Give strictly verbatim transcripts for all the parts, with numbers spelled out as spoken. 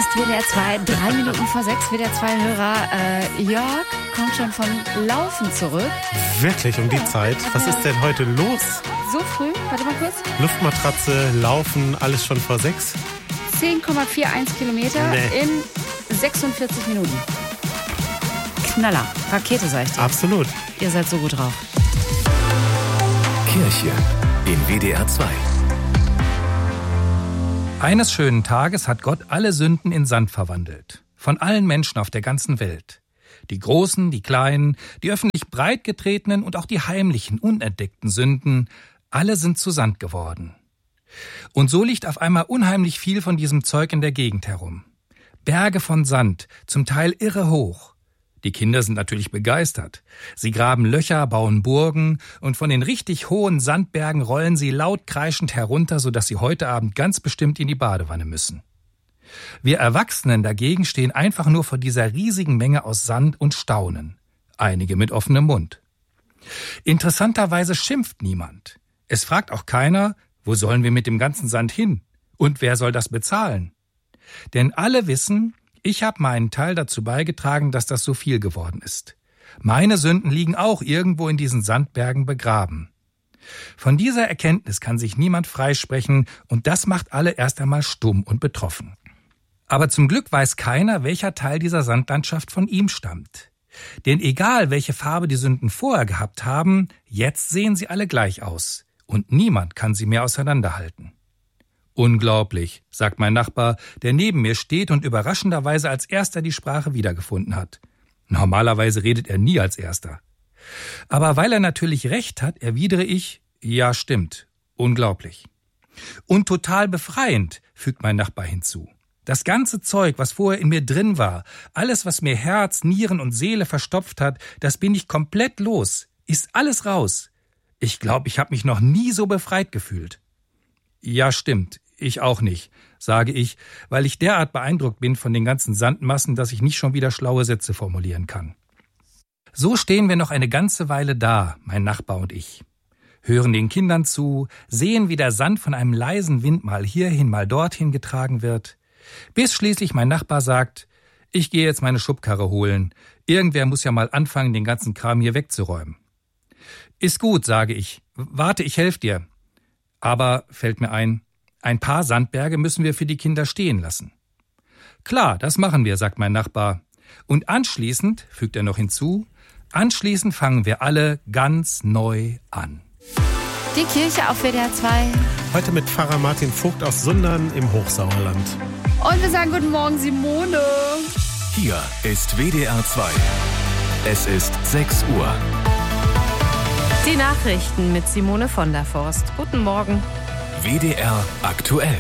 ist W D R zwei, drei Minuten vor sechs. W D R zwei-Hörer äh, Jörg kommt schon vom Laufen zurück. Wirklich um die Zeit? Was ist denn heute los? So früh? Warte mal kurz. Luftmatratze, Laufen, alles schon vor sechs? zehn Komma einundvierzig Kilometer nee. in sechsundvierzig Minuten. Knaller. Rakete, sag ich dir. Absolut. Ihr seid so gut drauf. Kirche in W D R zwei. Eines schönen Tages hat Gott alle Sünden in Sand verwandelt. Von allen Menschen auf der ganzen Welt. Die großen, die kleinen, die öffentlich breitgetretenen und auch die heimlichen, unentdeckten Sünden, alle sind zu Sand geworden. Und so liegt auf einmal unheimlich viel von diesem Zeug in der Gegend herum. Berge von Sand, zum Teil irre hoch. Die Kinder sind natürlich begeistert. Sie graben Löcher, bauen Burgen und von den richtig hohen Sandbergen rollen sie laut kreischend herunter, sodass sie heute Abend ganz bestimmt in die Badewanne müssen. Wir Erwachsenen dagegen stehen einfach nur vor dieser riesigen Menge aus Sand und staunen. Einige mit offenem Mund. Interessanterweise schimpft niemand. Es fragt auch keiner, wo sollen wir mit dem ganzen Sand hin? Und wer soll das bezahlen? Denn alle wissen, ich habe meinen Teil dazu beigetragen, dass das so viel geworden ist. Meine Sünden liegen auch irgendwo in diesen Sandbergen begraben. Von dieser Erkenntnis kann sich niemand freisprechen und das macht alle erst einmal stumm und betroffen. Aber zum Glück weiß keiner, welcher Teil dieser Sandlandschaft von ihm stammt. Denn egal, welche Farbe die Sünden vorher gehabt haben, jetzt sehen sie alle gleich aus. Und niemand kann sie mehr auseinanderhalten. Unglaublich, sagt mein Nachbar, der neben mir steht und überraschenderweise als erster die Sprache wiedergefunden hat. Normalerweise redet er nie als erster. Aber weil er natürlich recht hat, erwidere ich, ja stimmt, unglaublich. Und total befreiend, fügt mein Nachbar hinzu. Das ganze Zeug, was vorher in mir drin war, alles, was mir Herz, Nieren und Seele verstopft hat, das bin ich komplett los, ist alles raus. Ich glaube, ich habe mich noch nie so befreit gefühlt. Ja, stimmt, ich auch nicht, sage ich, weil ich derart beeindruckt bin von den ganzen Sandmassen, dass ich nicht schon wieder schlaue Sätze formulieren kann. So stehen wir noch eine ganze Weile da, mein Nachbar und ich. Hören den Kindern zu, sehen, wie der Sand von einem leisen Wind mal hierhin, mal dorthin getragen wird, bis schließlich mein Nachbar sagt, ich gehe jetzt meine Schubkarre holen. Irgendwer muss ja mal anfangen, den ganzen Kram hier wegzuräumen. Ist gut, sage ich. Warte, ich helfe dir. Aber, fällt mir ein, ein paar Sandberge müssen wir für die Kinder stehen lassen. Klar, das machen wir, sagt mein Nachbar. Und anschließend, fügt er noch hinzu, anschließend fangen wir alle ganz neu an. Die Kirche auf W D R zwei. Heute mit Pfarrer Martin Vogt aus Sundern im Hochsauerland. Und wir sagen guten Morgen, Simone. Hier ist W D R zwei. Es ist sechs Uhr. Die Nachrichten mit Simone von der Forst. Guten Morgen. W D R aktuell.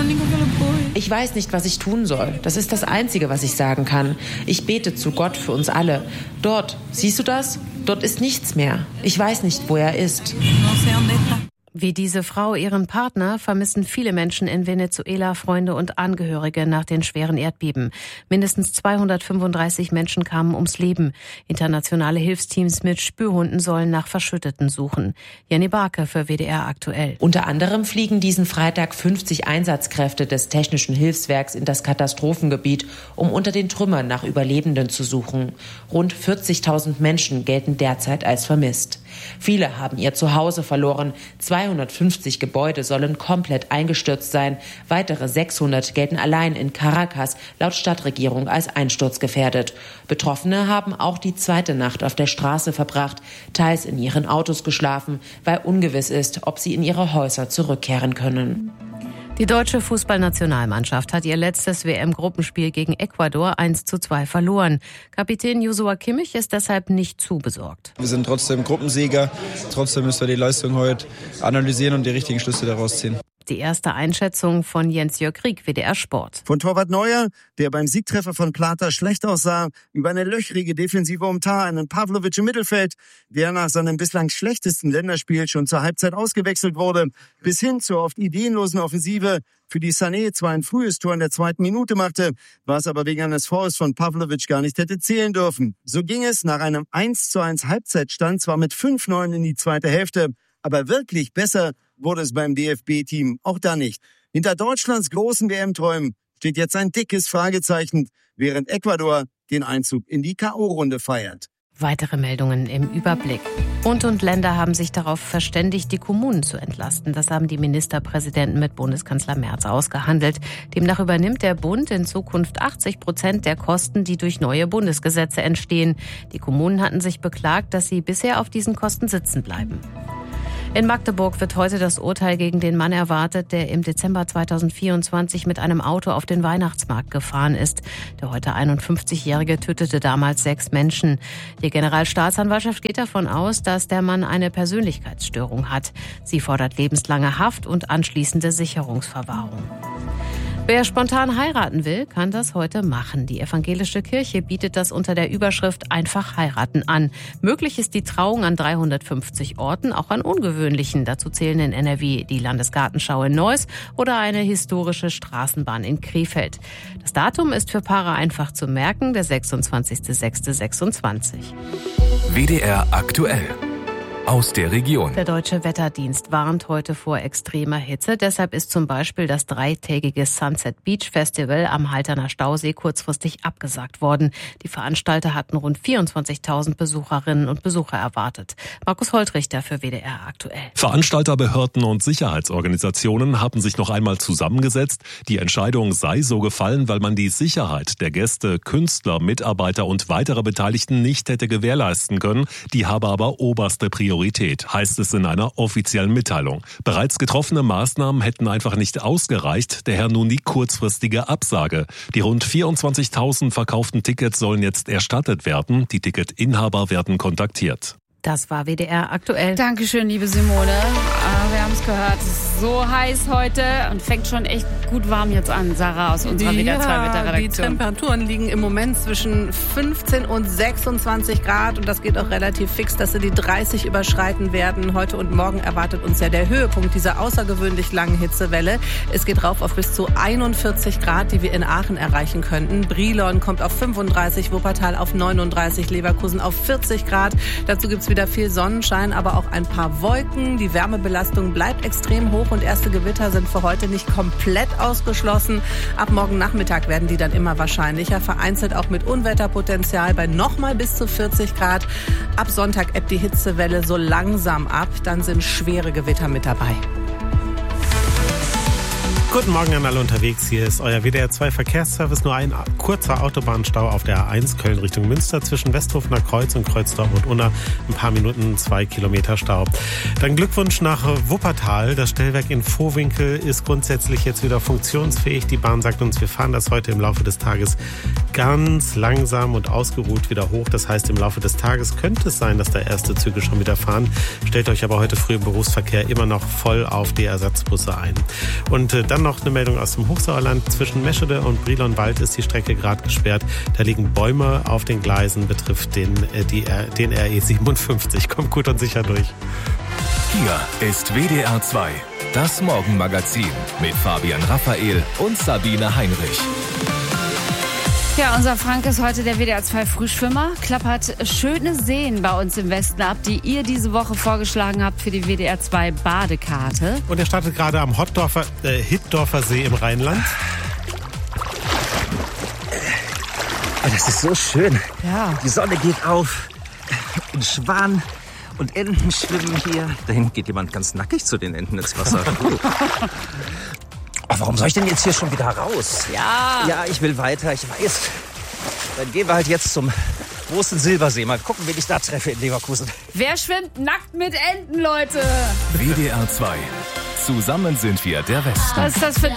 Ich weiß nicht, was ich tun soll. Das ist das Einzige, was ich sagen kann. Ich bete zu Gott für uns alle. Dort, siehst du das? Dort ist nichts mehr. Ich weiß nicht, wo er ist. Wie diese Frau ihren Partner vermissen viele Menschen in Venezuela Freunde und Angehörige nach den schweren Erdbeben. Mindestens zweihundertfünfunddreißig Menschen kamen ums Leben. Internationale Hilfsteams mit Spürhunden sollen nach Verschütteten suchen. Jenny Barke für W D R aktuell. Unter anderem fliegen diesen Freitag fünfzig Einsatzkräfte des Technischen Hilfswerks in das Katastrophengebiet, um unter den Trümmern nach Überlebenden zu suchen. Rund vierzigtausend Menschen gelten derzeit als vermisst. Viele haben ihr Zuhause verloren. zweihundertfünfzig Gebäude sollen komplett eingestürzt sein. Weitere sechshundert gelten allein in Caracas laut Stadtregierung als einsturzgefährdet. Betroffene haben auch die zweite Nacht auf der Straße verbracht, teils in ihren Autos geschlafen, weil ungewiss ist, ob sie in ihre Häuser zurückkehren können. Die deutsche Fußballnationalmannschaft hat ihr letztes W M-Gruppenspiel gegen Ecuador eins zu zwei verloren. Kapitän Joshua Kimmich ist deshalb nicht zu besorgt. Wir sind trotzdem Gruppensieger. Trotzdem müssen wir die Leistung heute analysieren und die richtigen Schlüsse daraus ziehen. Die erste Einschätzung von Jens-Jörg Krieg, W D R Sport. Von Torwart Neuer, der beim Siegtreffer von Plata schlecht aussah, über eine löchrige Defensive um Tar, einen Pavlovic im Mittelfeld, der nach seinem bislang schlechtesten Länderspiel schon zur Halbzeit ausgewechselt wurde, bis hin zur oft ideenlosen Offensive, für die Sané zwar ein frühes Tor in der zweiten Minute machte, was aber wegen eines Fouls von Pavlovic gar nicht hätte zählen dürfen. So ging es nach einem eins zu eins Halbzeitstand zwar mit fünf neun in die zweite Hälfte, aber wirklich besser wurde es beim D F B-Team auch da nicht. Hinter Deutschlands großen W M-Träumen steht jetzt ein dickes Fragezeichen, während Ecuador den Einzug in die K O-Runde feiert. Weitere Meldungen im Überblick. Bund und Länder haben sich darauf verständigt, die Kommunen zu entlasten. Das haben die Ministerpräsidenten mit Bundeskanzler Merz ausgehandelt. Demnach übernimmt der Bund in Zukunft achtzig Prozent der Kosten, die durch neue Bundesgesetze entstehen. Die Kommunen hatten sich beklagt, dass sie bisher auf diesen Kosten sitzen bleiben. In Magdeburg wird heute das Urteil gegen den Mann erwartet, der im Dezember zweitausendvierundzwanzig mit einem Auto auf den Weihnachtsmarkt gefahren ist. Der heute einundfünfzigjährige tötete damals sechs Menschen. Die Generalstaatsanwaltschaft geht davon aus, dass der Mann eine Persönlichkeitsstörung hat. Sie fordert lebenslange Haft und anschließende Sicherungsverwahrung. Wer spontan heiraten will, kann das heute machen. Die evangelische Kirche bietet das unter der Überschrift Einfach heiraten an. Möglich ist die Trauung an dreihundertfünfzig Orten, auch an ungewöhnlichen. Dazu zählen in N R W die Landesgartenschau in Neuss oder eine historische Straßenbahn in Krefeld. Das Datum ist für Paare einfach zu merken, der sechsundzwanzigster sechster sechsundzwanzig. W D R aktuell. Aus der Region. Der Deutsche Wetterdienst warnt heute vor extremer Hitze. Deshalb ist zum Beispiel das dreitägige Sunset Beach Festival am Halterner Stausee kurzfristig abgesagt worden. Die Veranstalter hatten rund vierundzwanzigtausend Besucherinnen und Besucher erwartet. Markus Holtrichter für W D R aktuell. Veranstalterbehörden und Sicherheitsorganisationen haben sich noch einmal zusammengesetzt. Die Entscheidung sei so gefallen, weil man die Sicherheit der Gäste, Künstler, Mitarbeiter und weitere Beteiligten nicht hätte gewährleisten können. Die habe aber oberste Priorität. Heißt es in einer offiziellen Mitteilung. Bereits getroffene Maßnahmen hätten einfach nicht ausgereicht, daher nun die kurzfristige Absage. Die rund vierundzwanzigtausend verkauften Tickets sollen jetzt erstattet werden. Die Ticketinhaber werden kontaktiert. Das war W D R aktuell. Dankeschön, liebe Simone. Wir haben es gehört, es ist so heiß heute und fängt schon echt gut warm jetzt an. Sarah aus unserer W D R zwei Wetterredaktion. Die Temperaturen liegen im Moment zwischen fünfzehn und sechsundzwanzig Grad und das geht auch relativ fix, dass sie die dreißig überschreiten werden. Heute und morgen erwartet uns ja der Höhepunkt dieser außergewöhnlich langen Hitzewelle. Es geht rauf auf bis zu einundvierzig Grad, die wir in Aachen erreichen könnten. Brilon kommt auf fünfunddreißig, Wuppertal auf neununddreißig, Leverkusen auf vierzig Grad. Dazu gibt es wieder viel Sonnenschein, aber auch ein paar Wolken. Die Wärmebelastung bleibt extrem hoch und erste Gewitter sind für heute nicht komplett ausgeschlossen. Ab morgen Nachmittag werden die dann immer wahrscheinlicher, vereinzelt auch mit Unwetterpotenzial bei nochmal bis zu vierzig Grad. Ab Sonntag ebbt die Hitzewelle so langsam ab, dann sind schwere Gewitter mit dabei. Guten Morgen an alle unterwegs. Hier ist euer W D R zwei Verkehrsservice. Nur ein kurzer Autobahnstau auf der A eins Köln Richtung Münster zwischen Westhofener Kreuz und Kreuzdorf und Unna. Ein paar Minuten, zwei Kilometer Stau. Dann Glückwunsch nach Wuppertal. Das Stellwerk in Vohwinkel ist grundsätzlich jetzt wieder funktionsfähig. Die Bahn sagt uns, wir fahren das heute im Laufe des Tages ganz langsam und ausgeruht wieder hoch. Das heißt, im Laufe des Tages könnte es sein, dass da erste Züge schon wieder fahren. Stellt euch aber heute früh im Berufsverkehr immer noch voll auf die Ersatzbusse ein. Und äh, dann noch eine Meldung aus dem Hochsauerland. Zwischen Meschede und Brilonwald ist die Strecke gerade gesperrt. Da liegen Bäume auf den Gleisen, betrifft den, äh, die, den R E siebenundfünfzig. Kommt gut und sicher durch. Hier ist W D R zwei, das Morgenmagazin mit Fabian Raphael und Sabine Heinrich. Ja, unser Frank ist heute der W D R zwei Frühschwimmer, klappert schöne Seen bei uns im Westen ab, die ihr diese Woche vorgeschlagen habt für die W D R zwei Badekarte. Und er startet gerade am Hottdorfer, äh, Hittdorfer See im Rheinland. Das ist so schön. Ja. Die Sonne geht auf. Ein Schwan und Enten schwimmen hier. Da hinten geht jemand ganz nackig zu den Enten ins Wasser. Oh. Ach, warum soll ich denn jetzt hier schon wieder raus? Ja. Ja, ich will weiter, ich weiß. Dann gehen wir halt jetzt zum großen Silbersee. Mal gucken, wen ich da treffe in Leverkusen. Wer schwimmt nackt mit Enten, Leute? W D R zwei. Zusammen sind wir der Westen. Was ist das für ein